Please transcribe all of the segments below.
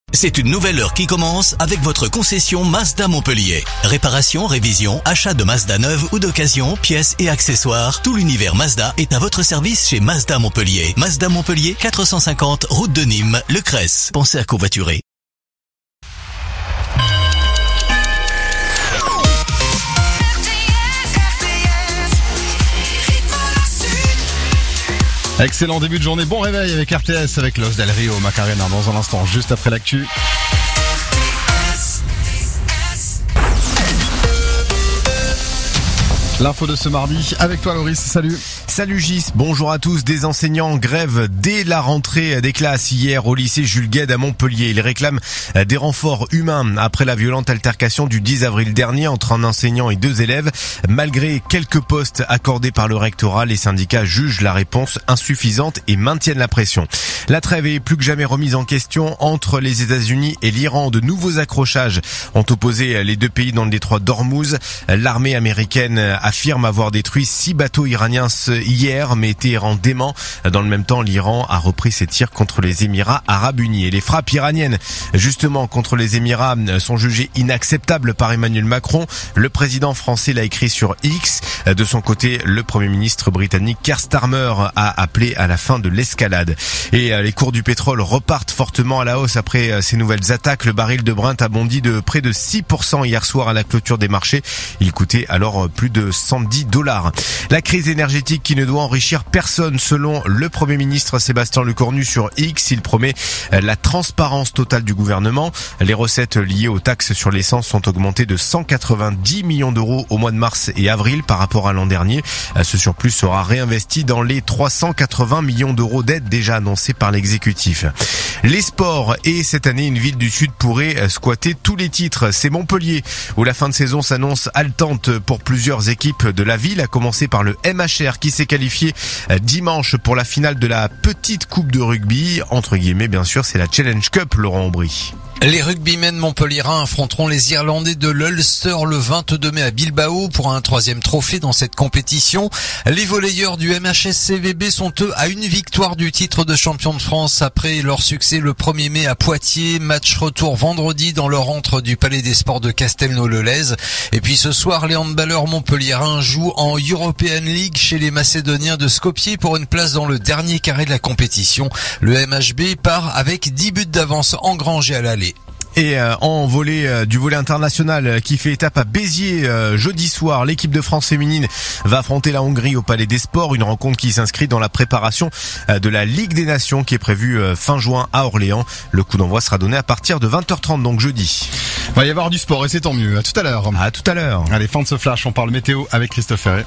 C'est une nouvelle heure qui commence avec votre concession Mazda Montpellier. Réparation, révision, achat de Mazda neuve ou d'occasion, pièces et accessoires. Tout l'univers Mazda est à votre service chez Mazda Montpellier. Mazda Montpellier, 450, route de Nîmes, Le Cresse. Pensez à covoiturer. Excellent début de journée, bon réveil avec RTS, avec Los Del Rio Macarena dans un instant, juste après l'actu. L'info de ce mardi, avec toi Loris, salut. Salut Gis, bonjour à tous. Des enseignants en grève dès la rentrée des classes hier au lycée Jules Guesde à Montpellier. Ils réclament des renforts humains après la violente altercation du 10 avril dernier entre un enseignant et 2 élèves. Malgré quelques postes accordés par le rectorat, les syndicats jugent la réponse insuffisante et maintiennent la pression. La trêve est plus que jamais remise en question entre les États-Unis et l'Iran. De nouveaux accrochages ont opposé les deux pays dans le détroit d'Ormuz. L'armée américaine affirme avoir détruit 6 bateaux iraniens hier, mais Téhéran dément. Dans le même temps, l'Iran a repris ses tirs contre les Émirats arabes unis. Et les frappes iraniennes, justement, contre les Émirats sont jugées inacceptables par Emmanuel Macron. Le président français l'a écrit sur X. De son côté, le Premier ministre britannique Keir Starmer a appelé à la fin de l'escalade. Et les cours du pétrole repartent fortement à la hausse après ces nouvelles attaques. Le baril de Brent a bondi de près de 6% hier soir à la clôture des marchés. Il coûtait alors plus de $110. La crise énergétique qui ne doit enrichir personne selon le Premier ministre Sébastien Lecornu sur X. Il promet la transparence totale du gouvernement. Les recettes liées aux taxes sur l'essence sont augmentées de 190 millions d'euros au mois de mars et avril par rapport à l'an dernier. Ce surplus sera réinvesti dans les 380 millions d'euros d'aides déjà annoncées par l'exécutif. Les sports et cette année une ville du Sud pourrait squatter tous les titres. C'est Montpellier où la fin de saison s'annonce haletante pour plusieurs équipes de la ville, à commencer par le MHR qui s'est qualifié dimanche pour la finale de la petite coupe de rugby. Entre guillemets, bien sûr, c'est la Challenge Cup, Laurent Aubry. Les rugbymen montpelliérains affronteront les Irlandais de l'Ulster le 22 mai à Bilbao pour un 3e trophée dans cette compétition. Les volleyeurs du MHSCVB sont eux à une victoire du titre de champion de France après leur succès le 1er mai à Poitiers. Match retour vendredi dans leur antre du Palais des Sports de Castelnau-le-Lez. Et puis ce soir, les handballeurs montpelliérains jouent en European League chez les Macédoniens de Skopje pour une place dans le dernier carré de la compétition. Le MHB part avec 10 buts d'avance engrangés à l'aller. Et en volley, du volley international qui fait étape à Béziers jeudi soir, l'équipe de France féminine va affronter la Hongrie au Palais des Sports, une rencontre qui s'inscrit dans la préparation de la Ligue des Nations qui est prévue fin juin à Orléans. Le coup d'envoi sera donné à partir de 20h30 donc jeudi. Va y avoir du sport et c'est tant mieux. À tout à l'heure. À tout à l'heure. Allez, fin de ce flash, on parle météo avec Christophe Ferré.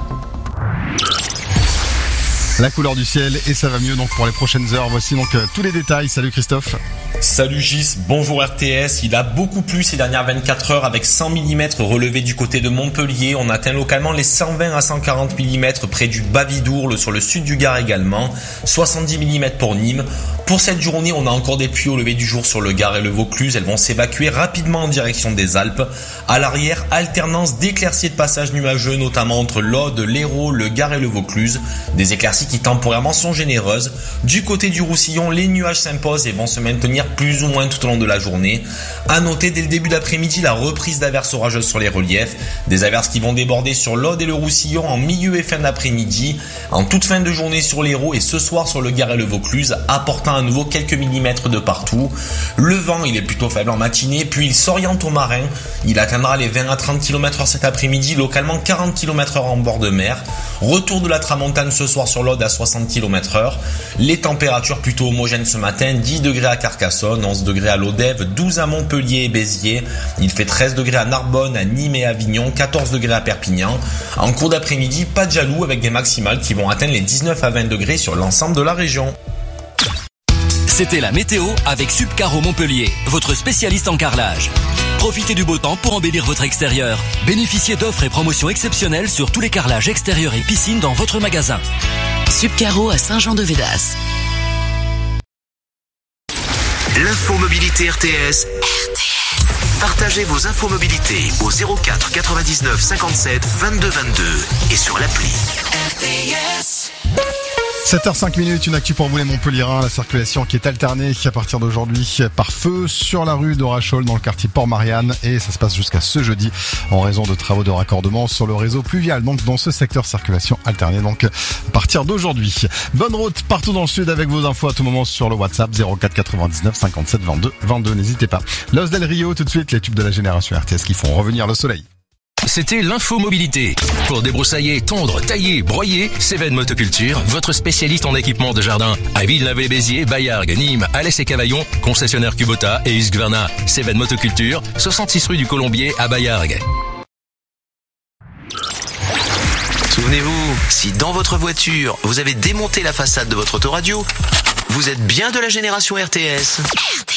La couleur du ciel et ça va mieux donc pour les prochaines heures. Voici donc tous les détails. Salut Christophe. Salut Gis, bonjour RTS. Il a beaucoup plu ces dernières 24 heures avec 100 mm relevés du côté de Montpellier. On atteint localement les 120 à 140 mm près du Bas-Vidourle sur le sud du Gard également. 70 mm pour Nîmes. Pour cette journée, on a encore des pluies au lever du jour sur le Gard et le Vaucluse. Elles vont s'évacuer rapidement en direction des Alpes. À l'arrière, alternance d'éclaircies et de passages nuageux, notamment entre l'Aude, l'Hérault, le Gard et le Vaucluse. Des éclaircies qui temporairement sont généreuses. Du côté du Roussillon, les nuages s'imposent et vont se maintenir plus ou moins tout au long de la journée. À noter dès le début d'après-midi la reprise d'averses orageuses sur les reliefs. Des averses qui vont déborder sur l'Aude et le Roussillon en milieu et fin d'après-midi. En toute fin de journée sur l'Hérault et ce soir sur le Gard et le Vaucluse, apportant à nouveau quelques millimètres de partout. Le vent, il est plutôt faible en matinée, puis il s'oriente au marin. Il atteindra les 20 à 30 km/h cet après-midi, localement 40 km/h en bord de mer. Retour de la tramontane ce soir sur l'Aude à 60 km/h. Les températures plutôt homogènes ce matin, 10 degrés à Carcassonne, 11 degrés à Lodève, 12 à Montpellier et Béziers. Il fait 13 degrés à Narbonne, à Nîmes et Avignon, 14 degrés à Perpignan. En cours d'après-midi, pas de jaloux avec des maximales qui vont atteindre les 19 à 20 degrés sur l'ensemble de la région. C'était la météo avec Subcaro Montpellier, votre spécialiste en carrelage. Profitez du beau temps pour embellir votre extérieur. Bénéficiez d'offres et promotions exceptionnelles sur tous les carrelages extérieurs et piscines dans votre magasin. Subcaro à Saint-Jean-de-Védas. L'info mobilité RTS. Partagez vos infos mobilité au 04 99 57 22 22 et sur l'appli. RTS. 7h05, une actu pour vous les Montpellierins. La circulation qui est alternée à partir d'aujourd'hui par feu sur la rue d'Orachol dans le quartier Port-Marianne, et ça se passe jusqu'à ce jeudi en raison de travaux de raccordement sur le réseau pluvial. Donc dans ce secteur, circulation alternée donc à partir d'aujourd'hui. Bonne route partout dans le sud avec vos infos à tout moment sur le WhatsApp 04 99 57 22 22. N'hésitez pas. Los del Rio, tout de suite les tubes de la génération RTS qui font revenir le soleil. C'était l'info mobilité. Pour débroussailler, tondre, tailler, broyer, Cévennes Motoculture, votre spécialiste en équipement de jardin. À Villeneuve-les-Béziers, Baillargues, Nîmes, Alès et Cavaillon, concessionnaire Kubota et Husqvarna. Cévennes Motoculture, 66 rue du Colombier à Baillargues. Souvenez-vous, si dans votre voiture, vous avez démonté la façade de votre autoradio, vous êtes bien de la génération RTS.